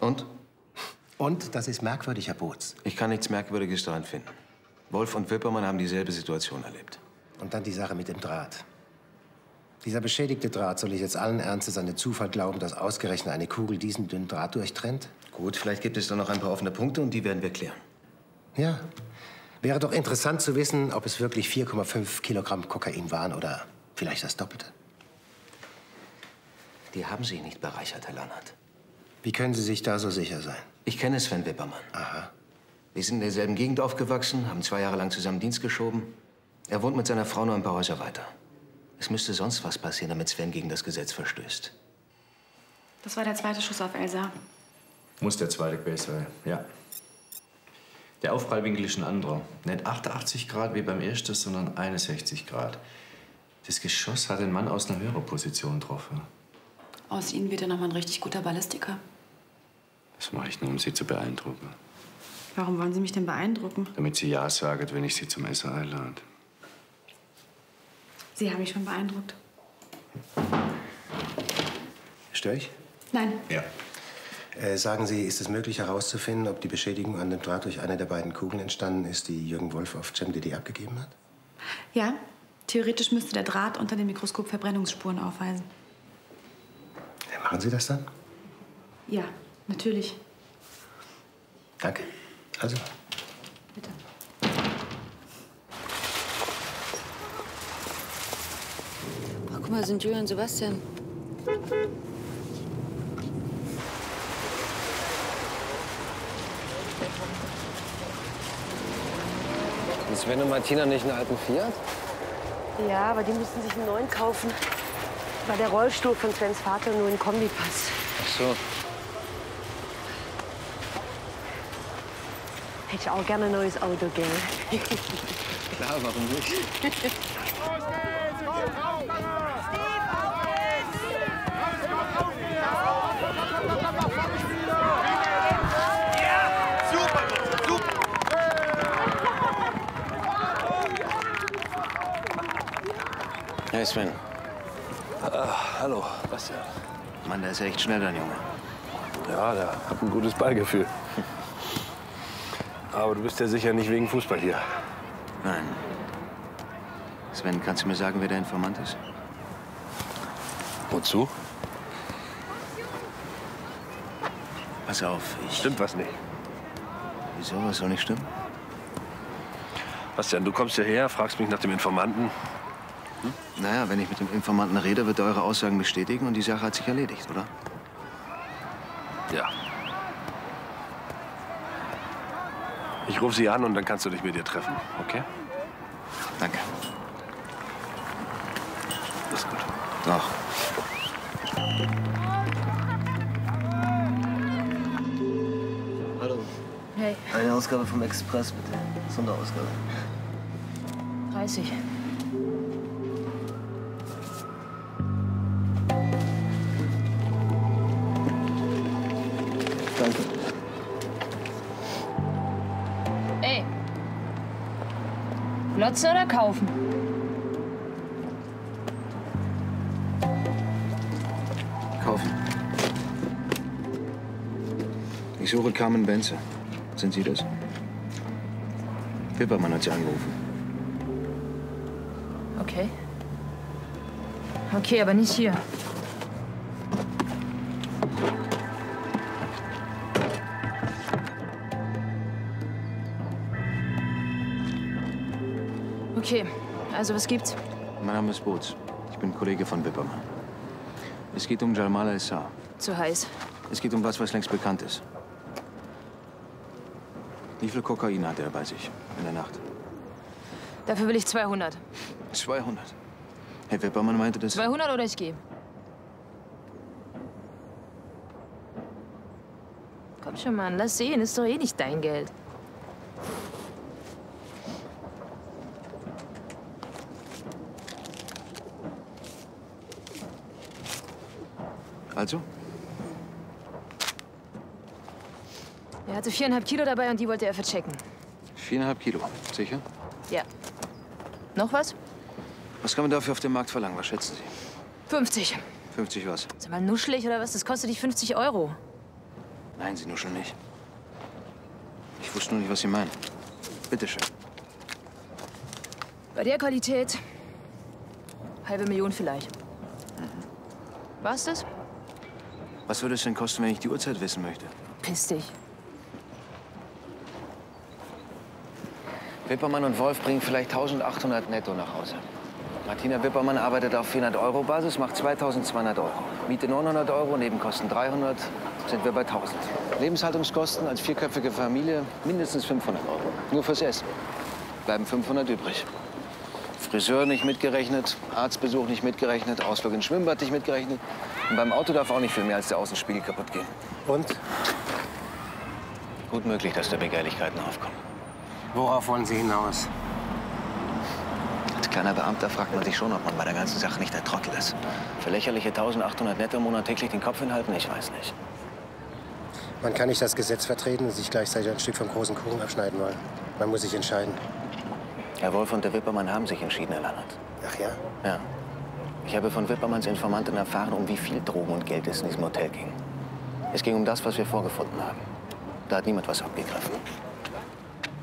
Und? Und das ist merkwürdig, Herr Boots. Ich kann nichts Merkwürdiges daran finden. Wolf und Wippermann haben dieselbe Situation erlebt. Und dann die Sache mit dem Draht. Dieser beschädigte Draht, soll ich jetzt allen Ernstes an den Zufall glauben, dass ausgerechnet eine Kugel diesen dünnen Draht durchtrennt? Gut, vielleicht gibt es da noch ein paar offene Punkte und die werden wir klären. Ja. Wäre doch interessant zu wissen, ob es wirklich 4,5 Kilogramm Kokain waren oder vielleicht das Doppelte. Die haben sich nicht bereichert, Herr Lannert. Wie können Sie sich da so sicher sein? Ich kenne Sven Wippermann. Aha. Wir sind in derselben Gegend aufgewachsen, haben 2 Jahre lang zusammen Dienst geschoben. Er wohnt mit seiner Frau nur ein paar Häuser weiter. Es müsste sonst was passieren, damit Sven gegen das Gesetz verstößt. Das war der zweite Schuss auf Elsa. Muss der zweite gewesen sein, ja. Der Aufprallwinkel ist ein anderer. Nicht 88 Grad wie beim ersten, sondern 61 Grad. Das Geschoss hat den Mann aus einer höheren Position getroffen. Aus Ihnen wird er noch mal ein richtig guter Ballistiker. Das mache ich nur, um Sie zu beeindrucken. Warum wollen Sie mich denn beeindrucken? Damit Sie Ja sagen, wenn ich Sie zum Essen einlade. Sie haben mich schon beeindruckt. Störe ich? Nein. Ja. Sagen Sie, ist es möglich herauszufinden, ob die Beschädigung an dem Draht durch eine der beiden Kugeln entstanden ist, die Jürgen Wolf auf ChemDD abgegeben hat? Ja, theoretisch müsste der Draht unter dem Mikroskop Verbrennungsspuren aufweisen. Ja, machen Sie das dann? Ja, natürlich. Danke. Also. Bitte. Ach, guck mal, sind Julia und Sebastian. Ist Sven und Martina nicht einen alten Fiat? Ja, aber die mussten sich einen neuen kaufen, weil der Rollstuhl von Svens Vater nur in Kombi passt. Ach so. Hätte ich auch gerne ein neues Auto, gell? Klar, warum nicht? Hey Sven. Hallo, Bastian. Mann, der ist ja echt schnell, dein Junge. Ja, der hat ein gutes Ballgefühl. Aber du bist ja sicher nicht wegen Fußball hier. Nein. Sven, kannst du mir sagen, wer der Informant ist? Wozu? Pass auf, Stimmt was nicht. Wieso? Was soll nicht stimmen? Bastian, du kommst hierher, fragst mich nach dem Informanten. Naja, wenn ich mit dem Informanten rede, wird er eure Aussagen bestätigen und die Sache hat sich erledigt, oder? Ja. Ich rufe sie an und dann kannst du dich mit ihr treffen, okay? Danke. Ist gut. Doch. Hallo. Hey, Eine Ausgabe vom Express, bitte. Sonderausgabe. 30. Danke. Ey. Glotzen oder kaufen? Kaufen. Ich suche Carmen Benze. Sind Sie das? Wippermann hat Sie angerufen. Okay. Okay, aber nicht hier. Okay, also was gibt's? Mein Name ist Boots. Ich bin Kollege von Wippermann. Es geht um Jamal El-Sar. Zu heiß. Es geht um was längst bekannt ist. Wie viel Kokain hatte er bei sich in der Nacht? Dafür will ich 200. 200. Herr Wippermann meinte das... 200 oder ich gehe. Komm schon, Mann, lass sehen. Ist doch eh nicht dein Geld. Also? Er hatte 4,5 Kilo dabei und die wollte er verchecken. 4,5 Kilo. Sicher? Ja. Noch was? Was kann man dafür auf dem Markt verlangen? Was schätzen Sie? 50. 50 was? Sag mal, nuschelig oder was? Das kostet dich 50 Euro. Nein, Sie nuscheln nicht. Ich wusste nur nicht, was Sie meinen. Bitte schön. Bei der Qualität. $500.000 vielleicht. War's das? Was würde es denn kosten, wenn ich die Uhrzeit wissen möchte? Piss dich. Wippermann und Wolf bringen vielleicht 1.800 netto nach Hause. Martina Wippermann arbeitet auf 400-Euro-Basis, macht 2.200 Euro. Miete 900 Euro, Nebenkosten 300, sind wir bei 1.000. Lebenshaltungskosten als vierköpfige Familie mindestens 500 Euro. Nur fürs Essen. Bleiben 500 übrig. Friseur nicht mitgerechnet, Arztbesuch nicht mitgerechnet, Ausflug ins Schwimmbad nicht mitgerechnet. Und beim Auto darf auch nicht viel mehr als der Außenspiegel kaputt gehen. Und? Gut möglich, dass da Begehrlichkeiten aufkommen. Worauf wollen Sie hinaus? Als kleiner Beamter fragt man sich schon, ob man bei der ganzen Sache nicht der Trottel ist. Für lächerliche 1.800 netto im Monat täglich den Kopf hinhalten? Ich weiß nicht. Man kann nicht das Gesetz vertreten und sich gleichzeitig ein Stück vom großen Kuchen abschneiden wollen. Man muss sich entscheiden. Herr Wolf und der Wippermann haben sich entschieden, Herr Lannert. Ach ja? Ja. Ich habe von Wippermanns Informantin erfahren, um wie viel Drogen und Geld es in diesem Hotel ging. Es ging um das, was wir vorgefunden haben. Da hat niemand was abgegriffen.